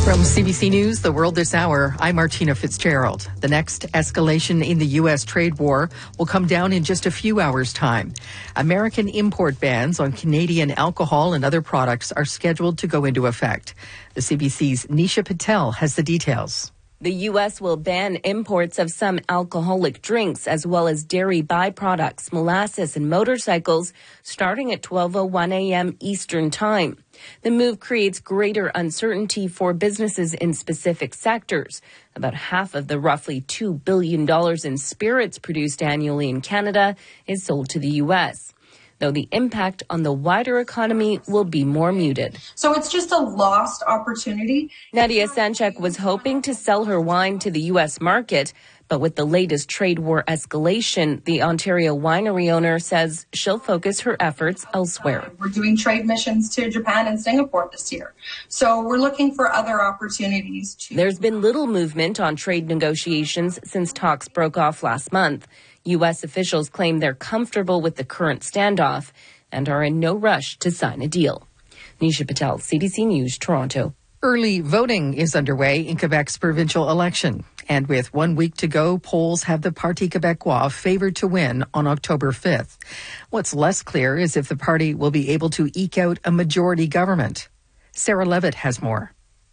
From CBC News, The World This Hour, I'm Martina Fitzgerald. The next escalation in the U.S. trade war will come down in just a few hours' time. American import bans on Canadian alcohol and other products are scheduled to go into effect. The CBC's Nisha Patel has the details. The U.S. will ban imports of some alcoholic drinks as well as dairy byproducts, molasses, and motorcycles starting at 12:01 a.m. Eastern Time. The move creates greater uncertainty for businesses in specific sectors. About half of the roughly $2 billion in spirits produced annually in Canada is sold to the U.S., though the impact on the wider economy will be more muted. So it's just a lost opportunity. Nadia Sanchek was hoping to sell her wine to the U.S. market, but with the latest trade war escalation, the Ontario winery owner says she'll focus her efforts elsewhere. We're doing trade missions to Japan and Singapore this year. So we're looking for other opportunities. There's been little movement on trade negotiations since talks broke off last month. U.S. officials claim they're comfortable with the current standoff and are in no rush to sign a deal. Nisha Patel, CBC News, Toronto. Early voting is underway in Quebec's provincial election. And with 1 week to go, polls have the Parti Québécois favored to win on October 5th. What's less clear is if the party will be able to eke out a majority government. Sarah Levitt has more.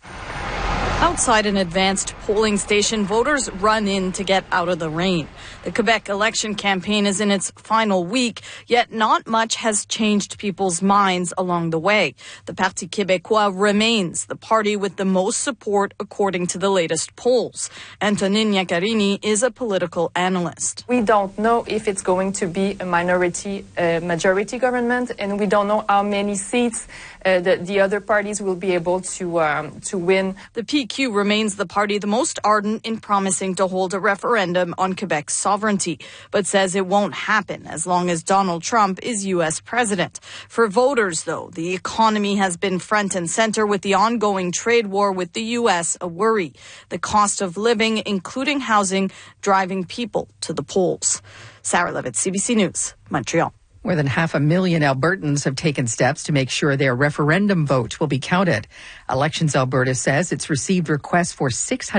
Outside an advanced polling station, voters run in to get out of the rain. The Quebec election campaign is in its final week, yet not much has changed people's minds along the way. The Parti Québécois remains the party with the most support according to the latest polls. Antonine Iaccarini is a political analyst. We don't know if it's going to be a majority government, and we don't know how many seats the other parties will be able to win. The PQ remains the party the most ardent in promising to hold a referendum on Quebec's sovereignty, but says it won't happen as long as Donald Trump is U.S. president. For voters, though, the economy has been front and center with the ongoing trade war with the U.S. a worry. The cost of living, including housing, driving people to the polls. Sarah Levitt, CBC News, Montreal. More than 500,000 Albertans have taken steps to make sure their referendum vote will be counted. Elections Alberta says it's received requests for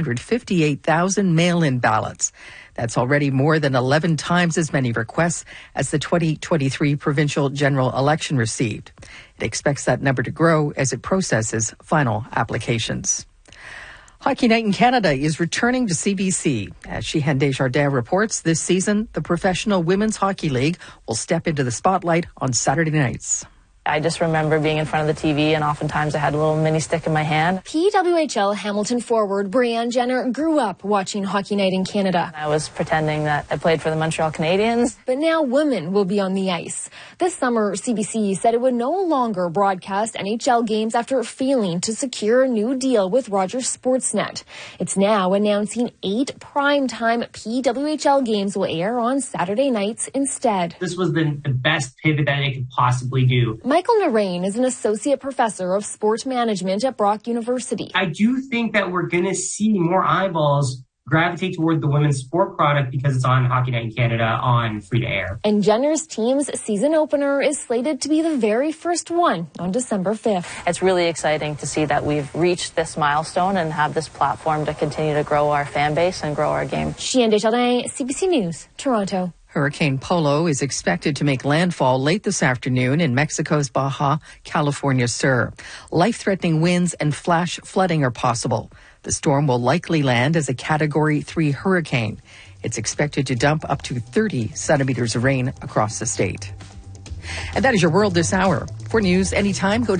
658,000 mail-in ballots. That's already more than 11 times as many requests as the 2023 provincial general election received. It expects that number to grow as it processes final applications. Hockey Night in Canada is returning to CBC. As Sheehan Desjardins reports, this season, the Professional Women's Hockey League will step into the spotlight on Saturday nights. I just remember being in front of the TV, and oftentimes I had a little mini stick in my hand. PWHL Hamilton forward Brianne Jenner grew up watching Hockey Night in Canada. I was pretending that I played for the Montreal Canadiens. But now women will be on the ice. This summer, CBC said it would no longer broadcast NHL games after failing to secure a new deal with Rogers Sportsnet. It's now announcing 8 primetime PWHL games will air on Saturday nights instead. This was the best pivot that they could possibly do. Michael Narain is an associate professor of sport management at Brock University. I do think that we're going to see more eyeballs gravitate toward the women's sport product because it's on Hockey Night in Canada on free-to-air. And Jenner's team's season opener is slated to be the very first one on December 5th. It's really exciting to see that we've reached this milestone and have this platform to continue to grow our fan base and grow our game. Sheehan Desjardins, CBC News, Toronto. Hurricane Polo is expected to make landfall late this afternoon in Mexico's Baja California Sur. Life-threatening winds and flash flooding are possible. The storm will likely land as a Category 3 hurricane. It's expected to dump up to 30 centimeters of rain across the state. And that is your World This Hour. For news anytime, go to